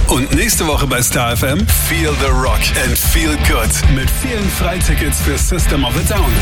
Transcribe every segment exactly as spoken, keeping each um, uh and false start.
Und nächste Woche bei Star F M Feel the Rock and Feel Good mit vielen Freitickets für System of a Down.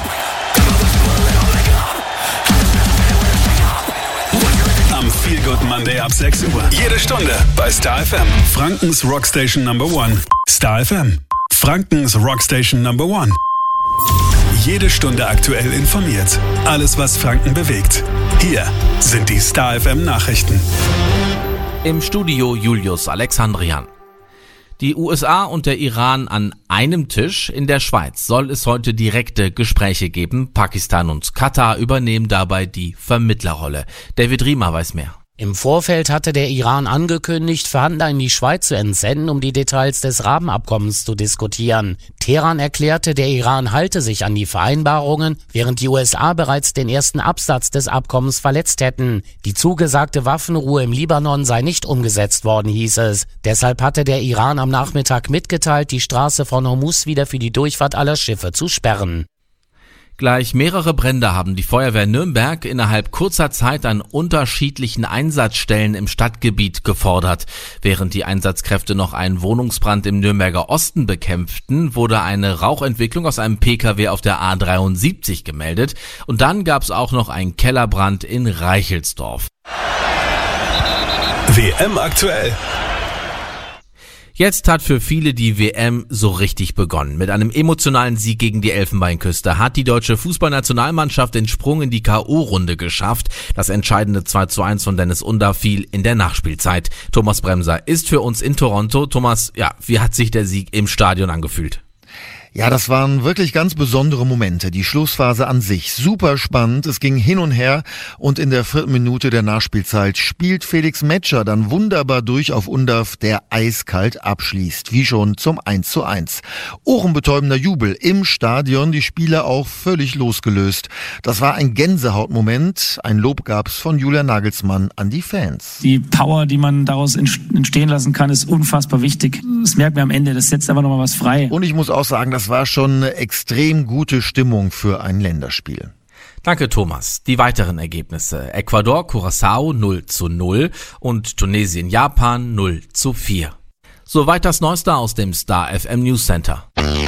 Am Feel Good Monday ab sechs Uhr. Jede Stunde bei Star F M. Frankens Rockstation Number One. Star F M. Frankens Rockstation Number One. Jede Stunde aktuell informiert. Alles, was Franken bewegt. Hier sind die Star F M Nachrichten. Im Studio Julius Alexandrian. Die U S A und der Iran an einem Tisch. In der Schweiz soll es heute direkte Gespräche geben. Pakistan und Katar übernehmen dabei die Vermittlerrolle. David Riemer weiß mehr. Im Vorfeld hatte der Iran angekündigt, Verhandler in die Schweiz zu entsenden, um die Details des Rahmenabkommens zu diskutieren. Teheran erklärte, der Iran halte sich an die Vereinbarungen, während die U S A bereits den ersten Absatz des Abkommens verletzt hätten. Die zugesagte Waffenruhe im Libanon sei nicht umgesetzt worden, hieß es. Deshalb hatte der Iran am Nachmittag mitgeteilt, die Straße von Hormuz wieder für die Durchfahrt aller Schiffe zu sperren. Gleich mehrere Brände haben die Feuerwehr Nürnberg innerhalb kurzer Zeit an unterschiedlichen Einsatzstellen im Stadtgebiet gefordert. Während die Einsatzkräfte noch einen Wohnungsbrand im Nürnberger Osten bekämpften, wurde eine Rauchentwicklung aus einem P K W auf der A dreiundsiebzig gemeldet. Und dann gab es auch noch einen Kellerbrand in Reichelsdorf. W M aktuell. Jetzt hat für viele die W M so richtig begonnen. Mit einem emotionalen Sieg gegen die Elfenbeinküste hat die deutsche Fußballnationalmannschaft den Sprung in die K O-Runde geschafft. Das entscheidende zwei zu eins von Dennis Undaff fiel in der Nachspielzeit. Thomas Bremser ist für uns in Toronto. Thomas, ja, wie hat sich der Sieg im Stadion angefühlt? Ja, das waren wirklich ganz besondere Momente. Die Schlussphase an sich super spannend. Es ging hin und her und in der vierten Minute der Nachspielzeit spielt Felix Metscher dann wunderbar durch auf Undaff, der eiskalt abschließt, wie schon zum eins zu eins. Ohrenbetäubender Jubel im Stadion, die Spieler auch völlig losgelöst. Das war ein Gänsehautmoment. Ein Lob gab's von Julian Nagelsmann an die Fans. Die Power, die man daraus entstehen lassen kann, ist unfassbar wichtig. Das merkt man am Ende, das setzt aber nochmal was frei. Und ich muss auch sagen, das war schon eine extrem gute Stimmung für ein Länderspiel. Danke, Thomas. Die weiteren Ergebnisse. Ecuador, Curaçao null zu null und Tunesien, Japan null zu vier. Soweit das Neueste aus dem Star F M News Center.